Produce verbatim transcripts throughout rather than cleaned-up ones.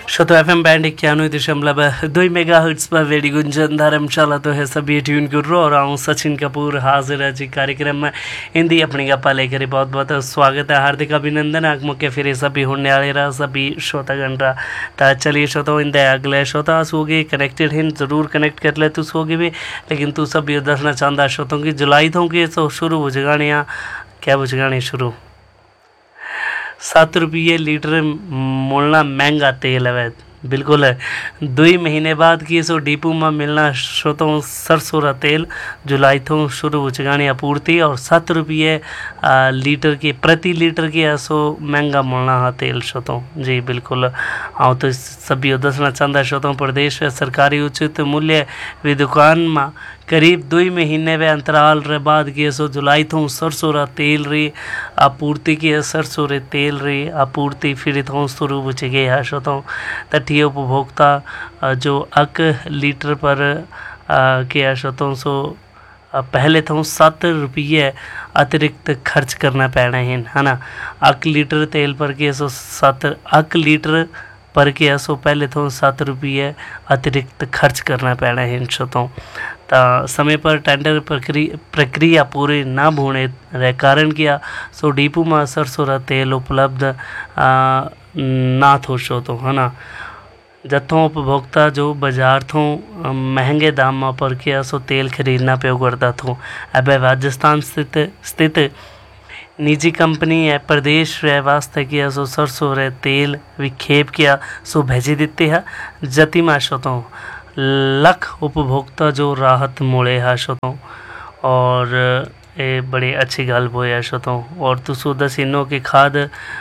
शतो F M band इक्यानवे दशमलव दो मेगा हर्ट्स पर वेडी गुंजन धर्मशाला तो है सभी ट्यून कर रो और आऊँ सचिन कपूर हाजिर है जी कार्यक्रम में हिंदी अपनी गप्पा लेकर बहुत बहुत स्वागत है हार्दिक अभिनंदन आग मुख्य फिर सभी होने वाले रहा सभी श्रोता घंटा ता चलिए श्रोता इन अगले श्रोता सोगे कनेक्टेड हैं जरूर कनेक्ट कर ले तू सोगे भी लेकिन तू सब ये दसना चाहता श्रोतों की जुलाई तो कि तो शुरू हो जगानियाँ क्या बुझगाने शुरू सात रुपये लीटर मोलना महंगा तेल है बिल्कुल है दो ही महीने बाद की सो डिपो में मिलना श्रोतों सरसों का तेल जुलाई तो शुरू हो चुकी आपूर्ति और सात रुपये लीटर की प्रति लीटर की ऐसो महंगा मिलना है तेल श्रोतों जी बिल्कुल हाँ तो सभी दसना चाहता श्रोतों प्रदेश सरकारी उचित मूल्य भी दुकान में करीब दो ही महीने वे अंतराल रे बाद की सो जुलाई तो सरसों रा तेल री आपूर्ति की सरसों रे तेल री आपूर्ति फिर तो शुरू हो चुकी है श्रोतों तटीय उपभोक्ता जो अक लीटर पर के श्रोतों सो पहले तो सात रुपये अतिरिक्त खर्च करना पैना है है ना अक लीटर तेल पर के सो सात अक लीटर पर के सो पहले तो सात रुपये अतिरिक्त खर्च करना पैना है श्रोतों ता समय पर टेंडर प्रक्रिया प्रक्रिया पूरी ना होने रे कारण किया सो डिपो में सरसों रा तेल उपलब्ध ना थो श्रोतों है ना जत्थों उपभोक्ता जो बाजार थो महंगे दाम पर किया सो तेल खरीदना पे करता थो अब राजस्थान स्थित स्थित निजी कंपनी है प्रदेश रे वास्ते किया सो सरसों रे तेल विक्षेप किया सो भेजी देते है जति में श्रोतों लख उपभोक्ता जो राहत मोड़े है श्रोतों और ये बड़ी अच्छी गल वो है श्रोतों और तो सो दसिनों की खाद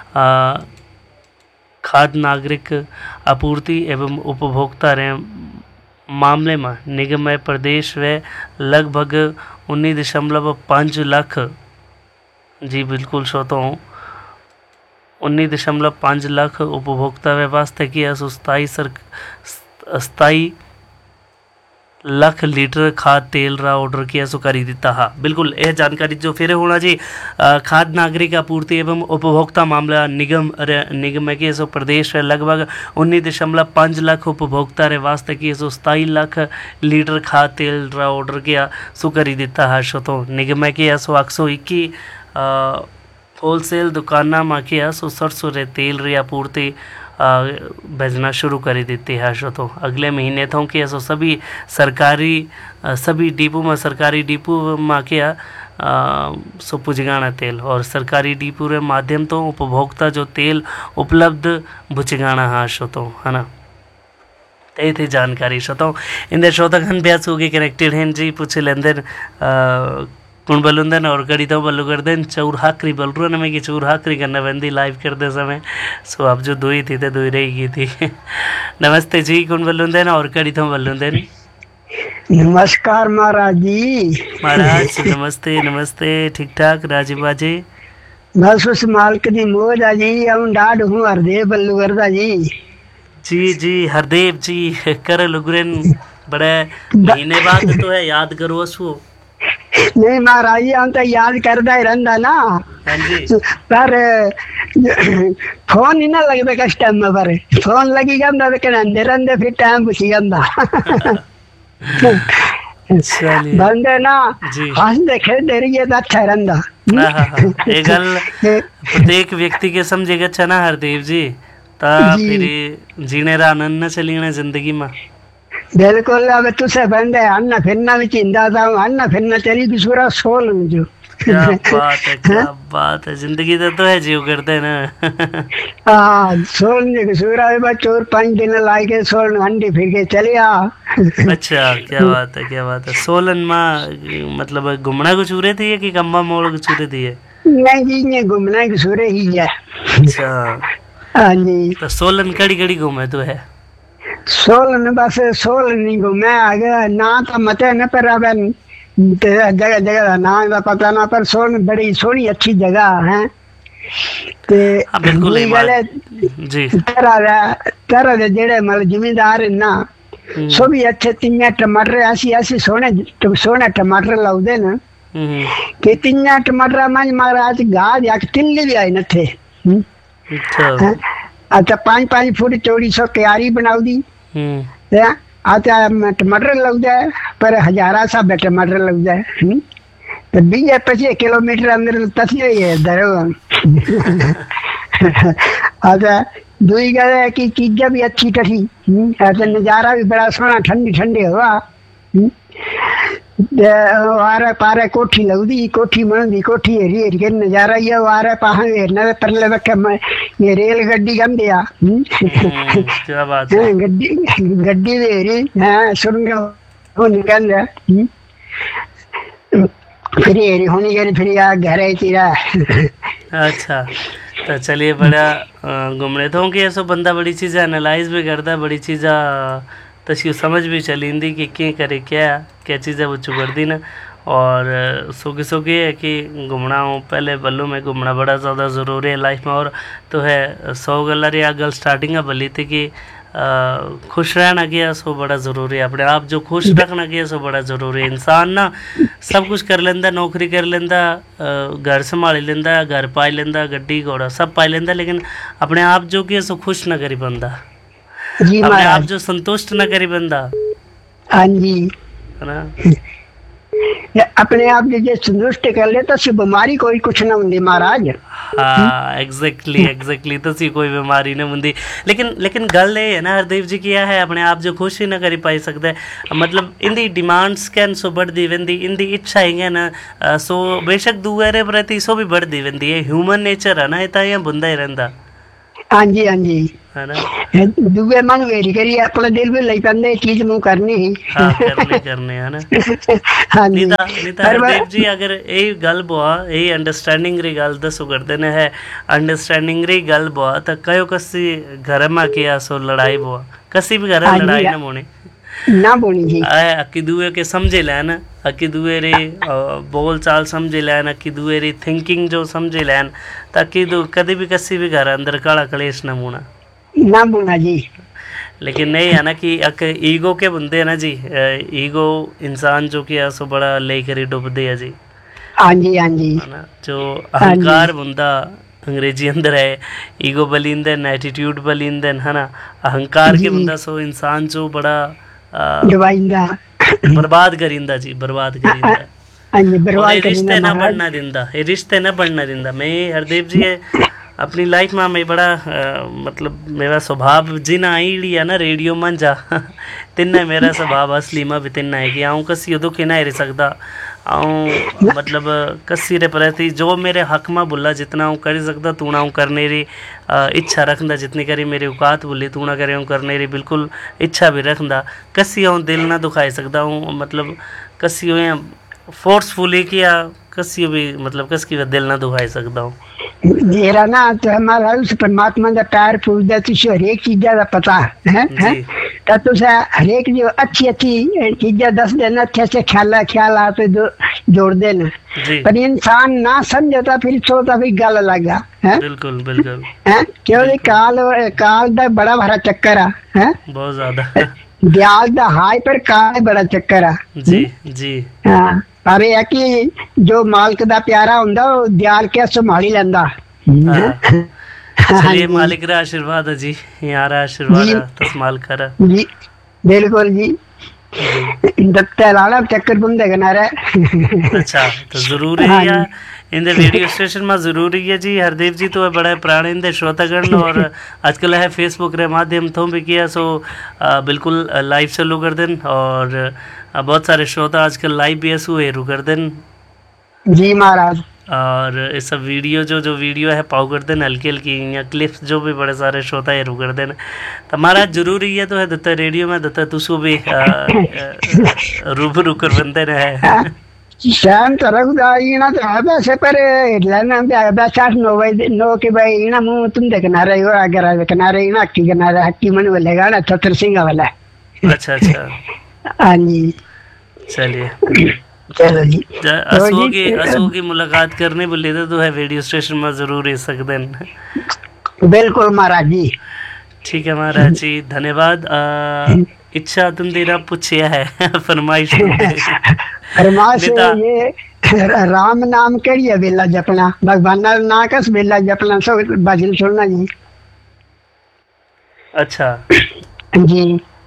खाद्य नागरिक आपूर्ति एवं उपभोक्ता रे मामले में निगम प्रदेश व लगभग उन्नीस दशमलव पाँच लाख जी बिल्कुल श्रोतों उन्नीस दशमलव पाँच लाख उपभोक्ता वे वास्ते किया स्थायी सर स्थायी लाख लीटर खाद तेल रा ऑर्डर किया सो करी देता हा बिल्कुल यह जानकारी जो फिर होना जी खाद्य नागरिक आपूर्ति एवं उपभोक्ता मामला निगम निगम के सो प्रदेश रे लगभग उन्नीस दशमलव पाँच लाख उपभोक्ता रे वास्ते की सो सताई लाख लीटर खाद तेल रा ऑर्डर किया सो करी देता है श्रोतों निगम के सो एक सौ इक्की होलसेल दुकाना में किया सो सरसों रे तेल री आपूर्ति भेजना शुरू कर देती है श्रोतों अगले महीने तो कि सो सभी सरकारी सभी डिपो में सरकारी डिपो में क्या सो पुजगाना तेल और सरकारी डिपो के माध्यम तो उपभोक्ता जो तेल उपलब्ध भुचगाना है श्रोतों है ना ते थी जानकारी श्रोतों इन श्रोतागण ब्यास होगी कनेक्टेड हैं जी पूछे लेंदन कौन बलुंदन और गड़ी तो बल्लू कर दें चौर हाकरी बल रो नमे की चौर हाकरी करना बंदी लाइव करते समय सो अब जो दो ही थी तो दो ही रहेगी थी नमस्ते जी कौन बलुंदन और गड़ी तो बलुंदन नमस्कार महाराज जी महाराज नमस्ते नमस्ते ठीक ठाक राजीव बाजी बस उस मालिक दी मोज आ जी हम डाड हूँ हरदेव बल्लू करदा जी जी जी हरदेव जी कर लुगरेन बड़े महीने बाद तो है याद करो उसको नहीं महाराज जी हम तो याद करता ही रहता ना पर फोन ही ना लगता किस टाइम में पर फोन लगी गया तो कहते रहते फिर टाइम पूछी गया बंदे ना हंसते खेलते रहिए तो अच्छा रहता ये गल प्रत्येक व्यक्ति के समझेगा अच्छा ना हरदेव जी ता फिर जीने रा आनंद न चली जिंदगी में बिल्कुल अब तुसे बंदे अन्ना फिरना भी चिंता था अन्ना फिरना तेरी भी सूरा सोल जो क्या बात है क्या बात है जिंदगी तो तो है जीव करते हैं ना हाँ सोल ने सूरा भी चोर पांच दिन लाए के सोल हंडी फिर के चले आ अच्छा क्या बात है क्या बात है सोलन माँ मतलब घूमना को चूरे थी कि कम्बा मोड़ को चूरे थी नहीं जी ये घूमना को चूरे ही है अच्छा हाँ जी तो सोलन कड़ी कड़ी घूमे तो है सोलन बस सोलन नहीं घूमे आगे ना तो मते न पर अब जगह जगह नाम का पता ना पर सोलन बड़ी सोनी अच्छी जगह है ते बिल्कुल जी तरह तरह जेड़े मतलब जिम्मेदार ना सो भी अच्छे तिन्या टमाटर ऐसी ऐसी सोने सोने टमाटर लाउदे ना कि तिन्या टमाटर में महाराज गाज या तिल्ली भी आई न थे अच्छा पाँच पाँच फुट चौड़ी सौ क्यारी बनाऊ दी हम्म आता टमाटर लग जाए पर हजारा सा टमाटर लग जाए हम्म? तो बीस पच्चीस किलोमीटर अंदर तस्वीर है धरो अच्छा दुई गल है कि चीजें भी अच्छी टठी ऐसा नजारा भी बड़ा सोहना ठंडी ठंडी हवा वारे पारे कोठी लगदी कोठी बनदी कोठी हेरी हेरी के नजारा ये वारे पाहा हेरने परले वक्के ये रेल गड्डी गंदे आ क्या बात है गड्डी गड्डी दे रही हां सुरंग हो निकल है फिर हेरी होनी गई फिर आ घर है तेरा अच्छा तो चलिए बड़ा घूमने तो कि ऐसा बंदा बड़ी चीज़ एनालाइज भी करता बड़ी चीज़ा तशी समझ भी चलींदी कि क्या करे क्या क्या चीज़ है वो चुगड़दी ना और सोगी सोगी है कि घूमना हूँ पहले बल्लू में घूमना बड़ा ज़्यादा ज़रूरी है लाइफ में और तो है सौ गल या गल स्टार्टिंग है बली थी कि खुश रहना गया सो बड़ा ज़रूरी है अपने आप जो खुश रखना गया सो बड़ा ज़रूरी है इंसान ना सब कुछ कर लेंदा नौकरी कर लेंदा घर संभाल लेंदा घर पाई लेंदा गड्डी घोड़ा सब पाई लेंदा लेकिन अपने आप जो कि सो खुश ना करी बंदा अपने आप जो संतुष्ट ना करी बंदा हाँ जी है ना अपने आप जो संतुष्ट कर ले तो सी बीमारी कोई कुछ ना होंदी महाराज हाँ एग्जैक्टली एग्जैक्टली तो सी कोई बीमारी ना होंदी लेकिन लेकिन गल ये है ना हरदीप जी क्या है अपने आप जो खुश ही ना करी पाई सकता है मतलब इंदी डिमांड्स कैन सो बढ़ती वेंदी इंदी इच्छा है ना सो बेशक दूसरे प्रति सो भी बढ़ती वेंदी है ह्यूमन नेचर है ना इतना यहाँ बुंदा ही रहंदा हाँ जी हाँ जी है ना दुए मन वेरी करी अपना दिल भी लई पंदे चीज मुंह करनी ही हाँ करने करने है ना हाँ जी नीता नीता हरदेव जी अगर यही गल बोआ यही अंडरस्टैंडिंग री गल दसो करते ने है अंडरस्टैंडिंग री गल बोआ तो कयो कसी घर में किया सो लड़ाई बोआ कसी भी घर लड़ाई ना मोने ना बोली जी आए अक्की दुए के समझे लैन अक्की दुए रे बोल चाल समझे लैन अक्की दुए री थिंकिंग जो समझे लैन ताकि दो कभी भी कसी भी घर अंदर काला कलेश न मुना ना बोला जी लेकिन नहीं है ना कि अक ईगो के बंदे ना जी ईगो इंसान जो कि सो बड़ा ले कर डुबदे है जी हाँ जी हाँ जी है ना जो अहंकार बंदा अंग्रेजी अंदर है ईगो बलिंदन एटीट्यूड बलिंदन है ना अहंकार के बंदा सो इंसान जो बड़ा डुबाइंदा बर्बाद करिंदा जी बर्बाद करिंदा हाँ जी बर्बाद रिश्ते ना बढ़ना दिंदा ये रिश्ते ना बढ़ना दिंदा मैं हरदीप जी अपनी लाइफ में मैं बड़ा आ, मतलब मेरा स्वभाव जिना आई है ना रेडियो मन जा तिन्ना मेरा स्वभाव असली में भी तिन्ना है कि आऊँ कसी दुखी ना रह सकता आऊँ मतलब कसी रे प्रति जो मेरे हक में बुला जितना हूँ कर सकता तू ना हूँ करने री इच्छा रखना जितनी करी मेरी औकात बोली तू ना करे हूँ करने री बिल्कुल इच्छा भी रखना कसी हूँ दिल ना दुखाई सकता हूँ मतलब कसी हूँ फोर्सफुली किया कसी भी मतलब कस की दिल ना दुखाई सकता हूँ मेरा ना तो हमारा उस परमात्मा का पैर पूजदा तुझे हरेक चीज़ा का पता है हैं तो तुझे हरेक जो अच्छी अच्छी चीज़ें दस देना अच्छे अच्छे ख्याल ख्याल आते जो जोड़ देना पर इंसान ना समझता फिर सोचता फिर गल लगा है बिल्कुल बिल्कुल है क्योंकि काल काल का बड़ा भरा चक्कर है बहुत ज्यादा ब्याज दा हाई पर काल बड़ा चक्कर है जी जी हाँ पर यह कि जो मालिक दा प्यारा हुंदा वो दयाल के संभाली लेंदा चलिए मालिक रा आशीर्वाद है जी यार आशीर्वाद तस मालिक रा जी बिल्कुल जी दत्ते लाला चक्कर बुंदे किनारे अच्छा तो जरूरी है इन रेडियो स्टेशन में जरूरी है जी हरदेव जी तो बड़ा पुराने इन श्रोतागण और आजकल है फेसबुक रे माध्यम तो भी किया सो आ, बिल्कुल लाइव चालू कर देन और आ, बहुत सारे श्रोता आजकल लाइव भी ऐसू हेरू कर देन जी महाराज और इस सब वीडियो जो जो वीडियो है पाओ कर देन हल्की हल्की या क्लिप्स जो भी बड़े सारे श्रोता हेरू कर देन तो महाराज जरूरी है तो है दत्ता रेडियो में दत्ता तुसो भी रूबरू कर बंदे रहे शाम तो रखदा इना तो है से पर लेना पे बस आठ नौ बजे नौ के भाई इना मुंह तुम दे किनारे हो अगर किनारे इना की किनारे हट्टी मन वाले गाना छत्र सिंह वाला अच्छा अच्छा हां जी चलिए चलो जी असो की असो की मुलाकात करने बोले तो है रेडियो स्टेशन में जरूर रह सकते हैं बिल्कुल महाराज जी ठीक है महाराज जी धन्यवाद इच्छा तुम तेरा पूछिया है फरमाइश फरमाइश ये राम नाम करिए बेला जपना भगवान ना कस बेला जपना सो भजन सुनना जी अच्छा जी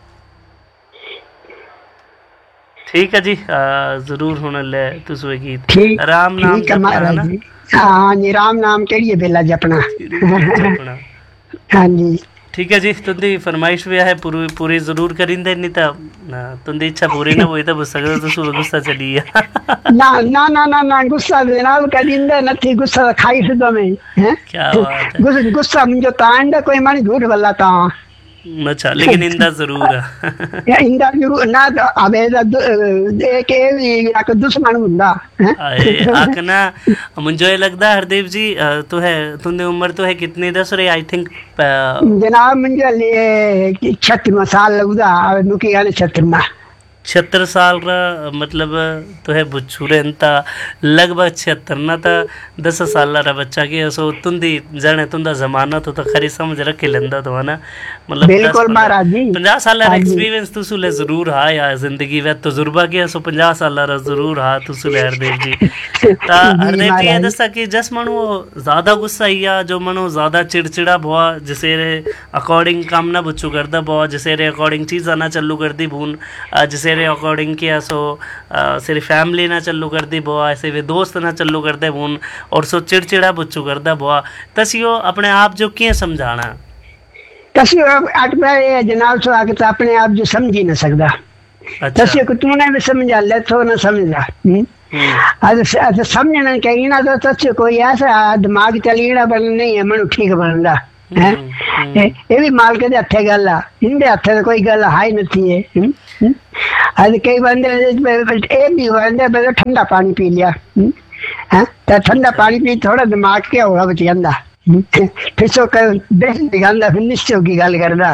ठीक है जी, जरूर होने ले तुसो गीत ठीक राम नाम ठीक है जपना है महाराज ना। जी। हाँ जी, राम नाम केड़िए बेला जपना। बेला जपना। हाँ जी। ठीक है जी, तुंदी फरमाइश भी है पूरी पूरी जरूर करिंदे, नहीं तो तुंदी इच्छा पूरी ना हुई तो बस सकदा तुसो गुस्सा चली गया। ना ना ना ना ना गुस्सा जनाब करिंदे नथी, गुस्सा खाई सिद्धो में हैं। क्या बात है। गुस्सा गुस्सा मुझे तांड कोई मानी झूठ बोला ता। अच्छा, लेकिन इंदा जरूर है। या इंदा जरूर ना अबे एक एक दुश्मन हुंदा हैं। आए आखना मुझे ये लगता हरदेव जी तो है तुंदी उम्र तो है कितनी दस रही आई थिंक। जनाब मुझे लिए छत्तीस साल लगदा नुकी गाने छत्तीस छिहत्तर साल रा मतलब तो है बुछुरे ता लगभग छिहत्तर ना था दस साल रा बच्चा के सो तुंदी जाने तुंदा जमाना तो तो खरी समझ रखे लेंदा तो है ना, मतलब बिल्कुल महाराज जी। पचास साल रा एक्सपीरियंस तुसु ले जरूर हा या जिंदगी वे तजुर्बा के सो पचास साल रा जरूर हा तुसु ले हरदेव जी। ता हरदेव जी ये दसा कि जस मनु ज्यादा गुस्सा या जो मनु ज्यादा चिड़चिड़ा भवा जिसे रे अकॉर्डिंग काम ना बुच्चू करदा भवा जिसे रे अकॉर्डिंग चीज आना चालू कर दी भून जिसे अकॉर्डिंग किया सो सिर्फ फैमिली ना चलू कर दी बुआ ऐसे वे दोस्त ना चलू कर दे बुन और सो चिड़चिड़ा बुच्चू कर दे बुआ तसियो अपने आप जो किए समझाना तसियो अट पे जनाब सो आके तो अपने आप जो समझ ही ना सकता। अच्छा। तसियो को तूने भी समझा ले तो ना समझा आज आज समझना कहीं ना तो तसियो कोई ऐसा दिमाग चलीड़ा बन नहीं है मनु ठीक बनदा है। ये भी मालिक दे हथे गल आ इंदे हथे कोई गल हाई नहीं है। आज कई बंदे ए भी बंदे ठंडा पानी पी लिया है तो ठंडा पानी पी थोड़ा दिमाग क्या होगा बच जाता फिर सो देश निकालता फिर निश्चय की गल करता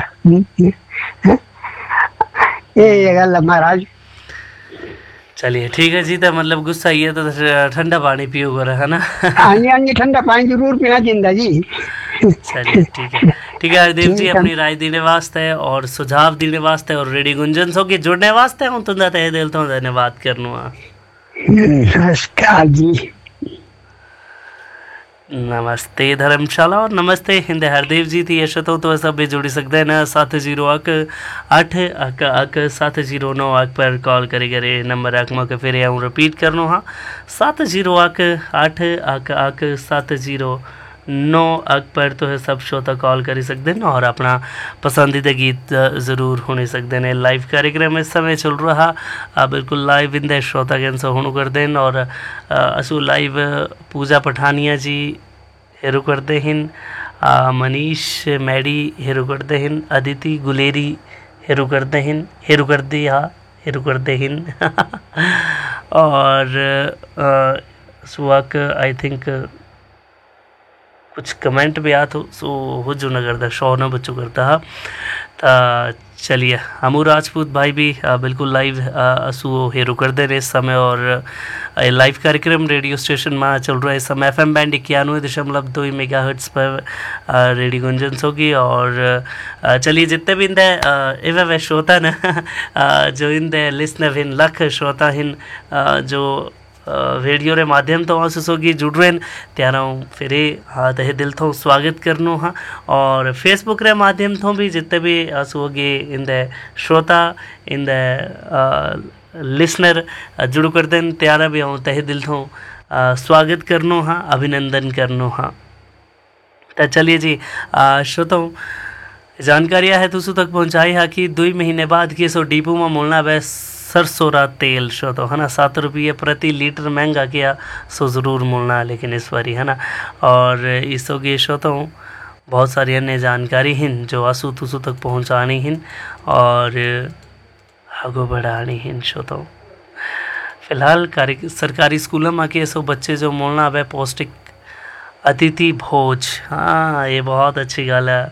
ये गल महाराज। चलिए ठीक है जी, तो मतलब गुस्सा ये तो ठंडा पानी पियो कर है ना। हाँ जी हाँ जी ठंडा पानी जरूर पीना जिंदा जी। चलिए ठीक है ठीक है हरदेव जी, अपनी राय देने वास्ते और सुझाव देने वास्ते और रेडियो गुंजन सो के जुड़ने वास्ते हूँ तुंदा तहे दिल तो धन्यवाद करनू। नमस्कार जी। नमस्ते धर्मशाला और नमस्ते हिंद हरदेव जी थी यश तो तो सब भी जुड़ी सकते हैं ना सात जीरो अक अठ अक अक सात जीरो नौ अक पर कॉल करे करे नंबर अक मौके फिर आऊँ रिपीट करनो हाँ सात जीरो अक अठ अक अक सात जीरो नौ अक पर तो है सब श्रोता कॉल कर सकते हैं और अपना पसंदीदा गीत ज़रूर होने सकते हैं। लाइव कार्यक्रम इस समय चल रहा आ, बिल्कुल लाइव इन श्रोता के से होने कर दें और असू लाइव पूजा पठानिया जी हेरू करते हैं, मनीष मैडी हेरू करते हैं, अदिति गुलेरी हेरू करते हैं हेरू कर दी हाँ हेरू करते हैं और सुहाग आई थिंक कुछ कमेंट भी आ तो सो हो जो न करता शो न बच्चों करता हा ता चलिए हमू राजपूत भाई भी आ, बिल्कुल लाइव असू हेरू कर दे रहे इस समय और लाइव कार्यक्रम रेडियो स्टेशन में चल रहा है इस समय एफ एम बैंड इक्यानवे दशमलव दो मेगा हर्ट्स पर आ, रेडियो गुंजन होगी और आ, चलिए जितने भी इंदे एवं वे श्रोता न जो इंदे लिसनर हिन लख श्रोता हिन जो रेडियो रे माध्यम तो आसोगी जुड़ रहे हैं त्यारा फिर हाँ तहे दिल तो स्वागत करनो हाँ और फेसबुक रे माध्यम तो भी जितने भी आसोगी इन दे श्रोता इन दे लिसनर जुड़ कर दें त्यारा भी आऊँ तहे दिल तो स्वागत करनो हाँ अभिनंदन करनो हाँ। तो चलिए जी श्रोताओं जानकारियाँ है तुसु तक पहुँचाई है कि दो महीने बाद की सो डिपो में मोलना बस सरसों रा तेल शो तो है ना सात रुपये प्रति लीटर महंगा किया सो ज़रूर मिलना लेकिन इस बारी है ना और इस होगी शो तो बहुत सारी अन्य जानकारी हैं जो आंसू तुसु तक पहुँचानी हैं और आगो बढ़ानी हैं शो तो फिलहाल कार्य सरकारी स्कूलों में के सो बच्चे जो मिलना वह पौष्टिक अतिथि भोज हाँ ये बहुत अच्छी गल है।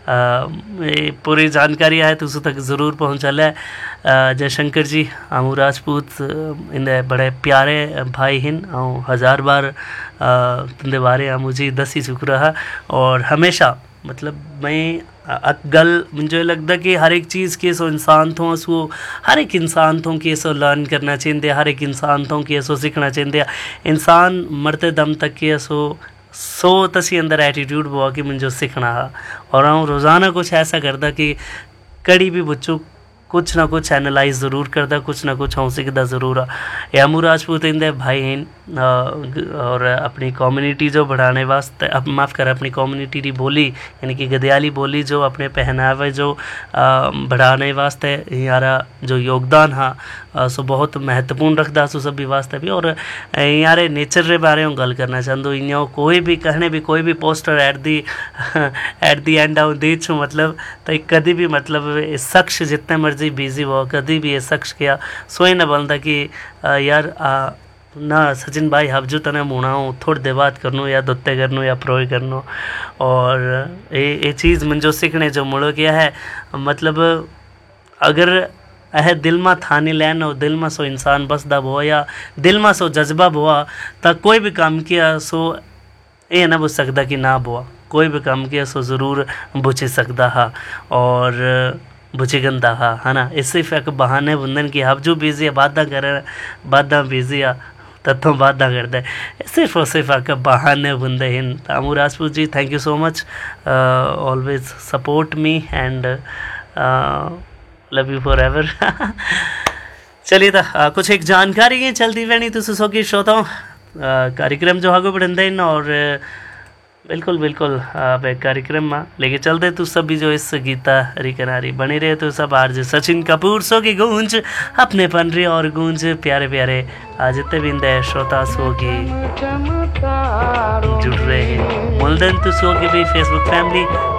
ये पूरी जानकारी है तो उस तक ज़रूर पहुँचा है। जयशंकर जी आमू राजपूत इन बड़े प्यारे भाई हैं और हज़ार बार तुंदे बारे आमू जी दसी चुक रहा और हमेशा मतलब मैं गल मुझे लगता कि हर एक चीज़ के सो इंसान थो सो हर एक इंसान थो के सो लर्न करना चाहिए हर एक इंसान थो के सो सीखना चाहिए इंसान मरते दम तक के सो सो तसी अंदर एटीट्यूड हुआ कि मुझे सीखना हा और हम रोज़ाना कुछ ऐसा करता कि कड़ी भी बच्चों कुछ ना कुछ एनालाइज ज़रूर करता, कुछ ना कुछ हम सीखता ज़रूर आ। यामू राजपूत इंदे भाई हैं और अपनी कम्युनिटी जो बढ़ाने वास्ते अब माफ़ कर अपनी कम्युनिटी की बोली यानी कि गदयाली बोली जो अपने पहनावे जो बढ़ाने वास्ते यारा जो योगदान हा सो बहुत महत्वपूर्ण रखता सो सभी वास्ते भी। और यारे नेचर के बारे में गल करना चाहूँ इं कोई भी कहने भी कोई भी poster at the at the and आउं दी छूँ मतलब तो कभी भी मतलब शख्स जितने मर्जी बिजी हो कभी भी ये शख्स किया सोई न बनता कि यार आ, ना सचिन भाई हबजू तने मुणाऊँ थोड़ी देर बात करनू या दुत्ते करनू या प्रोय करनू। और ये ये चीज़ मुझे सीखने जो मुड़ो किया है मतलब अगर अह दिल में थानी लैन और दिल में सो इंसान बसदा हो या दिल में सो जज्बा हुआ तो कोई भी काम किया सो ये ना बुझ सकता कि ना बुआ कोई भी काम किया सो ज़रूर बुझी सकता हा और बुझी गंदा हा है ना। इससे फिर बहाने बुंदन की हबजू बिजी है बादा करे बादा बिजी आ तत्थों बादा करता है सिर्फ और सिर्फ आकर बहाने बुंदे हिन। Tamu Rajput ji thank you so much always support me and love you for ever. चलिए तो कुछ एक जानकारी है चलती वैनी तो सो की श्रोताओं कार्यक्रम जो आगे बढ़ते हैं और बिल्कुल बिल्कुल आप एक कार्यक्रम में लेके चलते तो सभी जो इस गीता हरी किनारी बने रहे तो सब आज सचिन कपूर सो की गूंज अपने पन रही और गूंज प्यारे प्यारे आज जितने भी इंदे श्रोता सो की जुड़ रहे हैं मुल्दन तो सो की भी फेसबुक फैमिली